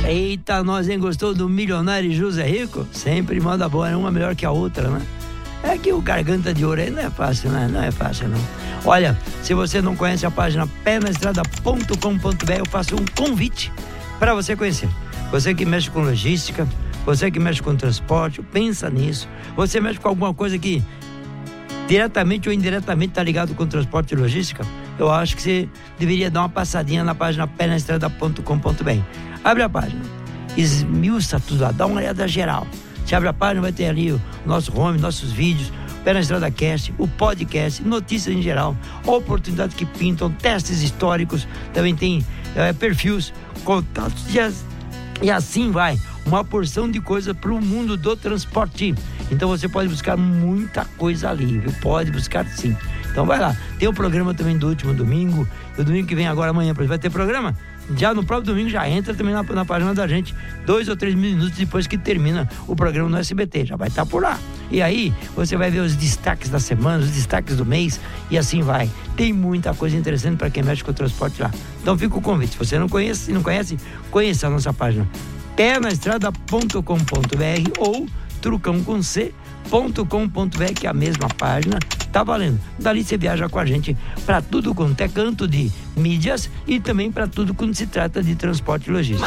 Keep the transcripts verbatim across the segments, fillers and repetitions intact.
Eita, nós, hein? Gostou do Milionário José Rico? Sempre manda boa, uma melhor que a outra, né? É que o Garganta de Ouro aí não é fácil, né? Não é fácil, não. Olha, se você não conhece a página pé na estrada ponto com ponto b r, eu faço um convite para você conhecer. Você que mexe com logística, você que mexe com transporte, pensa nisso. Você mexe com alguma coisa que diretamente ou indiretamente está ligado com transporte e logística, eu acho que você deveria dar uma passadinha na página pé na estrada ponto com ponto b r. Abre a página, esmiuça tudo lá, dá uma olhada geral. Você abre a página, vai ter ali o nosso home, nossos vídeos, Pé na Estrada Cast, o podcast, notícias em geral, oportunidades que pintam, testes históricos, também tem é, perfis, contatos e, as, e assim vai. Uma porção de coisa para o mundo do transporte. Então você pode buscar muita coisa ali, viu? Pode buscar sim. Então vai lá. Tem o programa também do último domingo, do domingo que vem agora amanhã, vai ter programa? Já no próprio domingo já entra também na, na página da gente, dois ou três minutos depois que termina o programa no S B T, já vai estar por lá. E aí você vai ver os destaques da semana, os destaques do mês e assim vai. Tem muita coisa interessante para quem mexe com o transporte lá. Então fica o convite, se você não conhece, se não conhece, conheça a nossa página pé na estrada ponto com ponto b r ou trucão com c ponto com ponto b r, que é a mesma página, tá valendo. Dali você viaja com a gente para tudo quanto é canto de mídias e também para tudo quando se trata de transporte e logística.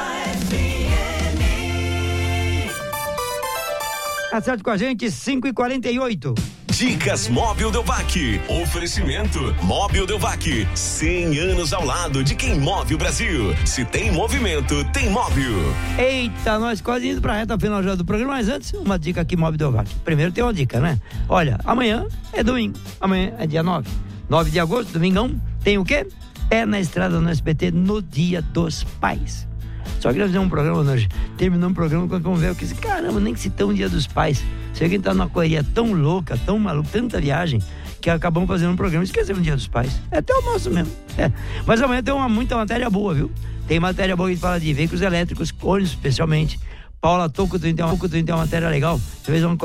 Acerte com a gente, cinco e quarenta e oito. Dicas Móbil Delvac. Oferecimento Móbil Delvac. cem anos ao lado de quem move o Brasil. Se tem movimento, tem móvel. Eita, nós quase indo pra reta final já do programa, mas antes, uma dica aqui, Móbil Delvac. Primeiro tem uma dica, né? Olha, amanhã é domingo. Amanhã é dia nove. nove de agosto, domingão, tem o quê? Pé na Estrada no S B T no Dia dos Pais. Só que nós fizemos um programa hoje, terminamos um programa quando vamos ver o que disse, caramba, nem que se tão Dia dos Pais. Você vê que a gente tá numa correria tão louca, tão maluca, tanta viagem, que acabamos fazendo um programa e esquecemos o Dia dos Pais. É até o nosso mesmo. É. Mas amanhã tem uma, muita matéria boa, viu? Tem matéria boa que fala de veículos elétricos, ônibus especialmente. Paula Toco tem uma, tem uma matéria legal. Talvez vamos